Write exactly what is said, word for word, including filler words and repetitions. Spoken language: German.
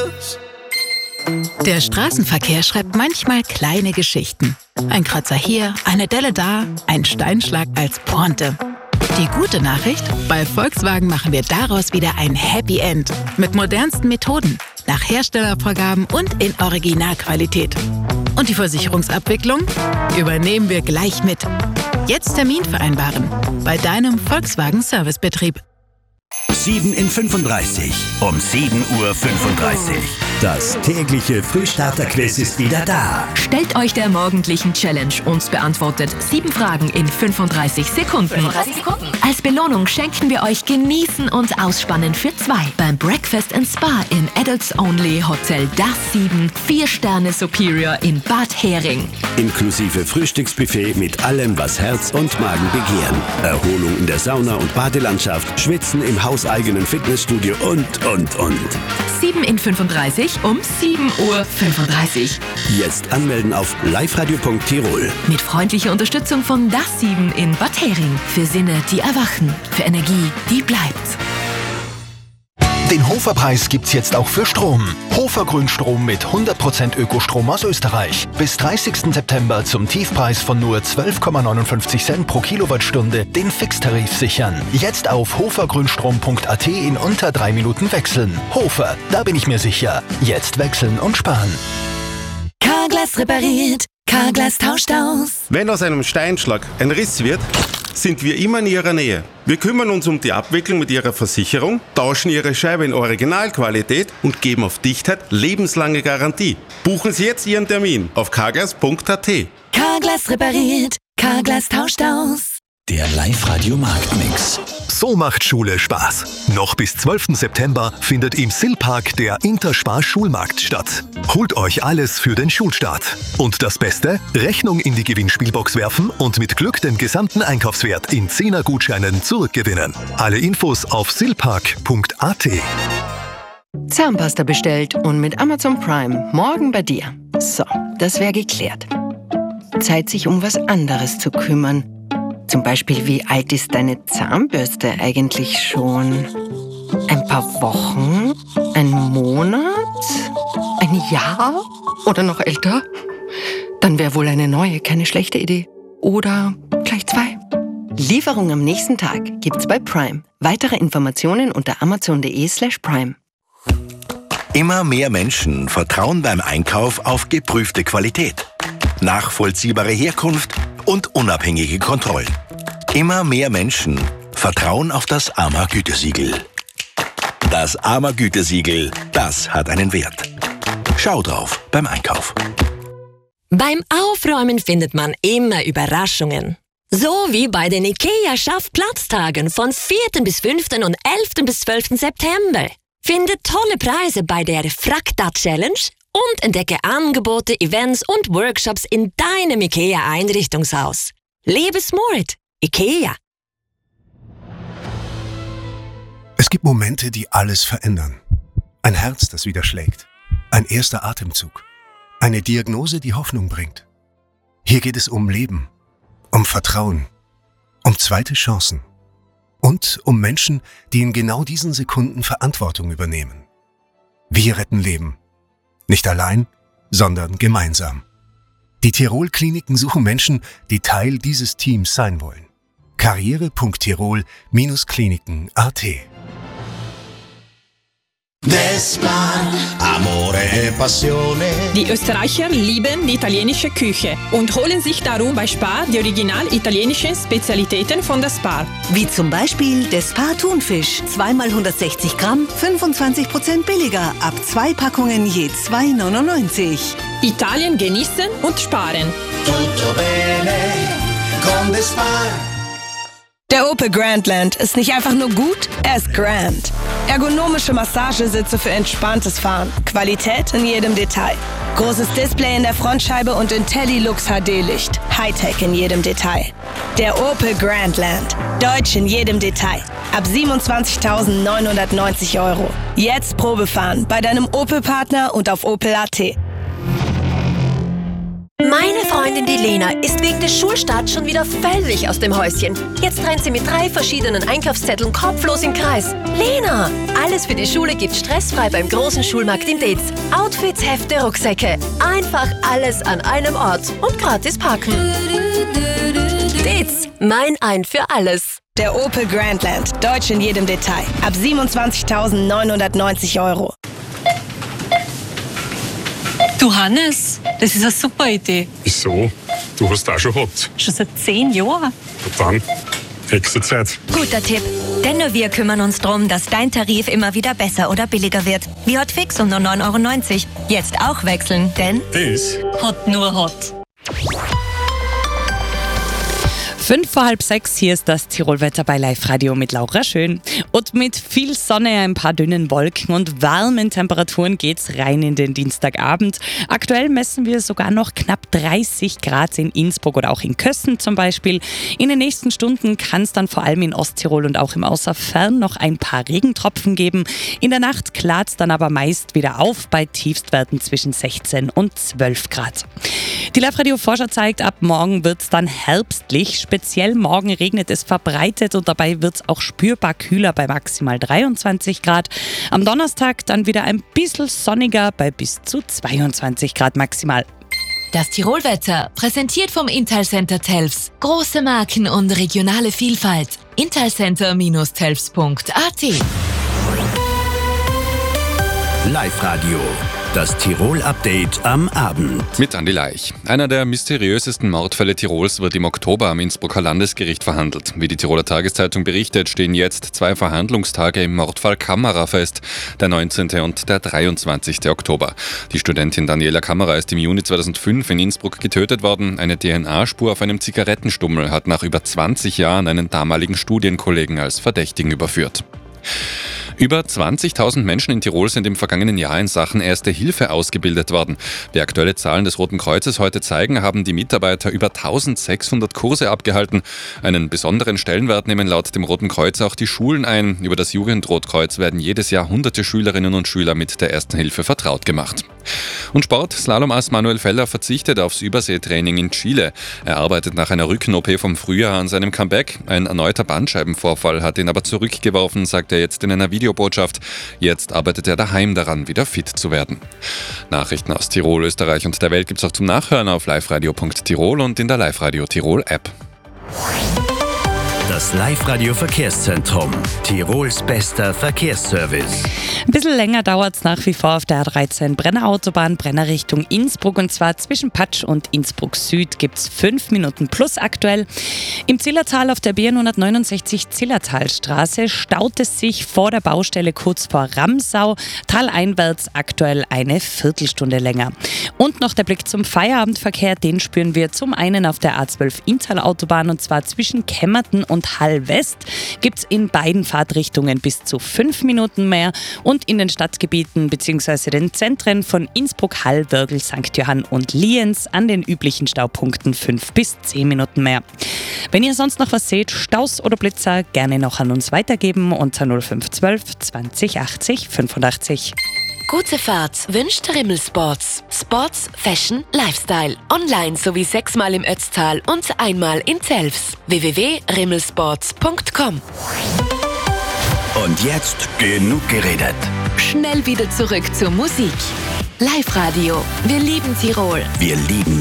Der Straßenverkehr schreibt manchmal kleine Geschichten. Ein Kratzer hier, eine Delle da, ein Steinschlag als Pointe. Die gute Nachricht? Bei Volkswagen machen wir daraus wieder ein Happy End. Mit modernsten Methoden, nach Herstellervorgaben und in Originalqualität. Und die Versicherungsabwicklung übernehmen wir gleich mit. Jetzt Termin vereinbaren bei deinem Volkswagen Servicebetrieb. sieben in fünfunddreißig um sieben Uhr fünfunddreißig. Das tägliche Frühstarter-Quiz ist wieder da. Stellt euch der morgendlichen Challenge und beantwortet sieben Fragen in fünfunddreißig Sekunden. fünfunddreißig Sekunden. Als Belohnung schenken wir euch Genießen und Ausspannen für zwei beim Breakfast and Spa im Adults Only Hotel Das sieben, vier Sterne Superior in Bad Hering. Inklusive Frühstücksbuffet mit allem, was Herz und Magen begehren. Erholung in der Sauna und Badelandschaft, Schwitzen im hauseigenen Fitnessstudio und, und, und. sieben in fünfunddreißig um sieben Uhr fünfunddreißig. Jetzt anmelden auf liveradio punkt tirol. Mit freundlicher Unterstützung von Das sieben in Bad Hering. Für Sinne, die erwachen. Für Energie, die bleibt. Den Hofer-Preis gibt's jetzt auch für Strom. Hofer Grünstrom mit hundert Prozent Ökostrom aus Österreich. Bis dreißigsten September zum Tiefpreis von nur zwölf Komma neunundfünfzig Cent pro Kilowattstunde den Fixtarif sichern. Jetzt auf hofergrünstrom punkt a t in unter drei Minuten wechseln. Hofer, da bin ich mir sicher. Jetzt wechseln und sparen. Carglass repariert, Carglass tauscht aus. Wenn aus einem Steinschlag ein Riss wird, sind wir immer in Ihrer Nähe. Wir kümmern uns um die Abwicklung mit Ihrer Versicherung, tauschen Ihre Scheibe in Originalqualität und geben auf Dichtheit lebenslange Garantie. Buchen Sie jetzt Ihren Termin auf carglass punkt a t. Carglass repariert, Carglass tauscht aus. Der Live-Radio-Marktmix. So macht Schule Spaß. Noch bis zwölften September findet im Sillpark der Interspar-Schulmarkt statt. Holt euch alles für den Schulstart. Und das Beste? Rechnung in die Gewinnspielbox werfen und mit Glück den gesamten Einkaufswert in Zehner-Gutscheinen zurückgewinnen. Alle Infos auf sillpark punkt a t. Zahnpasta bestellt und mit Amazon Prime morgen bei dir. So, das wäre geklärt. Zeit, sich um was anderes zu kümmern. Zum Beispiel, wie alt ist deine Zahnbürste eigentlich schon? Ein paar Wochen? Ein Monat? Ein Jahr? Oder noch älter? Dann wäre wohl eine neue keine schlechte Idee. Oder gleich zwei. Lieferung am nächsten Tag gibt's bei Prime. Weitere Informationen unter amazon.de slash prime. Immer mehr Menschen vertrauen beim Einkauf auf geprüfte Qualität, nachvollziehbare Herkunft und unabhängige Kontrollen. Immer mehr Menschen vertrauen auf das A M A-Gütesiegel. Das A M A-Gütesiegel, das hat einen Wert. Schau drauf beim Einkauf. Beim Aufräumen findet man immer Überraschungen. So wie bei den IKEA Schaffplatztagen von vierten bis fünften und elften bis zwölften September. Finde tolle Preise bei der Frakta Challenge und entdecke Angebote, Events und Workshops in deinem IKEA-Einrichtungshaus. Lebe smart. IKEA. Es gibt Momente, die alles verändern. Ein Herz, das wieder schlägt. Ein erster Atemzug. Eine Diagnose, die Hoffnung bringt. Hier geht es um Leben, um Vertrauen, um zweite Chancen und um Menschen, die in genau diesen Sekunden Verantwortung übernehmen. Wir retten Leben. Nicht allein, sondern gemeinsam. Die Tirol-Kliniken suchen Menschen, die Teil dieses Teams sein wollen. karriere punkt tirol kliniken punkt a t. Despar, Amore e Passione. Die Österreicher lieben die italienische Küche und holen sich darum bei Spar die original italienischen Spezialitäten von der Spar. Wie zum Beispiel der Spar Thunfisch. zweimal hundertsechzig Gramm, fünfundzwanzig Prozent billiger. Ab zwei Packungen je zwei neunundneunzig. Italien genießen und sparen. Tutto bene con Despar. Der Opel Grandland ist nicht einfach nur gut, er ist grand. Ergonomische Massagesitze für entspanntes Fahren. Qualität in jedem Detail. Großes Display in der Frontscheibe und IntelliLux H D-Licht. Hightech in jedem Detail. Der Opel Grandland. Deutsch in jedem Detail. Ab siebenundzwanzigtausendneunhundertneunzig Euro. Jetzt Probefahren bei deinem Opel-Partner und auf opel punkt a t. Meine Freundin die Lena ist wegen des Schulstarts schon wieder völlig aus dem Häuschen. Jetzt rennt sie mit drei verschiedenen Einkaufszetteln kopflos im Kreis. Lena, alles für die Schule gibt stressfrei beim großen Schulmarkt in Deetz. Outfits, Hefte, Rucksäcke. Einfach alles an einem Ort und gratis parken. Deetz, mein Ein für alles. Der Opel Grandland. Deutsch in jedem Detail. Ab siebenundzwanzigtausendneunhundertneunzig Euro. Du Hannes, das ist eine super Idee. Wieso? Du hast auch schon gehabt. Schon seit zehn Jahren. Und dann, Hexenzeit. Guter Tipp. Denn nur wir kümmern uns darum, dass dein Tarif immer wieder besser oder billiger wird. Wie Hotfix um nur neun Euro neunzig. Jetzt auch wechseln, denn das Hot nur Hot. Fünf vor halb sechs, hier ist das Tirolwetter bei Live Radio mit Laura Schön. Und mit viel Sonne, ein paar dünnen Wolken und warmen Temperaturen geht's rein in den Dienstagabend. Aktuell messen wir sogar noch knapp dreißig Grad in Innsbruck oder auch in Kössen zum Beispiel. In den nächsten Stunden kann es dann vor allem in Osttirol und auch im Außerfern noch ein paar Regentropfen geben. In der Nacht klart es dann aber meist wieder auf bei Tiefstwerten zwischen sechzehn und zwölf Grad. Die Live Radio Vorschau zeigt, ab morgen wird es dann herbstlich. Speziell morgen regnet es verbreitet und dabei wird es auch spürbar kühler bei maximal dreiundzwanzig Grad. Am Donnerstag dann wieder ein bisschen sonniger bei bis zu zweiundzwanzig Grad maximal. Das Tirolwetter, präsentiert vom Intalcenter Telfs. Große Marken und regionale Vielfalt. intalcenter Bindestrich telfs Punkt a t. Live Radio, das Tirol-Update am Abend. Mit Andi Leich. Einer der mysteriösesten Mordfälle Tirols wird im Oktober am Innsbrucker Landesgericht verhandelt. Wie die Tiroler Tageszeitung berichtet, stehen jetzt zwei Verhandlungstage im Mordfall Kammerer fest, der neunzehnten und der dreiundzwanzigsten Oktober. Die Studentin Daniela Kammerer ist im Juni zweitausendfünf in Innsbruck getötet worden. Eine D N A-Spur auf einem Zigarettenstummel hat nach über zwanzig Jahren einen damaligen Studienkollegen als Verdächtigen überführt. Über zwanzigtausend Menschen in Tirol sind im vergangenen Jahr in Sachen Erste Hilfe ausgebildet worden. Wie aktuelle Zahlen des Roten Kreuzes heute zeigen, haben die Mitarbeiter über eintausendsechshundert Kurse abgehalten. Einen besonderen Stellenwert nehmen laut dem Roten Kreuz auch die Schulen ein. Über das Jugendrotkreuz werden jedes Jahr hunderte Schülerinnen und Schüler mit der Ersten Hilfe vertraut gemacht. Und Sport. Slalomass Manuel Feller verzichtet aufs Überseetraining in Chile. Er arbeitet nach einer Rücken-O P vom Frühjahr an seinem Comeback. Ein erneuter Bandscheibenvorfall hat ihn aber zurückgeworfen, sagt er jetzt in einer Videobotschaft. Jetzt arbeitet er daheim daran, wieder fit zu werden. Nachrichten aus Tirol, Österreich und der Welt gibt's auch zum Nachhören auf liveradio punkt tirol und in der Live Radio Tirol App. Das Live Radio Verkehrszentrum. Tirols bester Verkehrsservice. Ein bisschen länger dauert es nach wie vor auf der A dreizehn Brenner Autobahn, Brenner Richtung Innsbruck, und zwar zwischen Patsch und Innsbruck Süd gibt es fünf Minuten plus aktuell. Im Zillertal auf der B hundertneunundsechzig Zillertalstraße staut es sich vor der Baustelle kurz vor Ramsau, taleinwärts aktuell eine Viertelstunde länger. Und noch der Blick zum Feierabendverkehr, den spüren wir zum einen auf der A zwölf Inntal-Autobahn, und zwar zwischen Kemmerten und Hall West gibt es in beiden Fahrtrichtungen bis zu fünf Minuten mehr, und in den Stadtgebieten bzw. den Zentren von Innsbruck, Hall, Wörgl, Sankt Johann und Lienz an den üblichen Staupunkten fünf bis zehn Minuten mehr. Wenn ihr sonst noch was seht, Staus oder Blitzer, gerne noch an uns weitergeben unter null fünf eins zwei zwanzig achtzig fünfundachtzig. Gute Fahrt wünscht Rimmel Sports. Sports, Fashion, Lifestyle. Online sowie sechsmal im Ötztal und einmal in Telfs. w w w punkt rimmelsports punkt com. Und jetzt genug geredet. Schnell wieder zurück zur Musik. Live Radio. Wir lieben Tirol. Wir lieben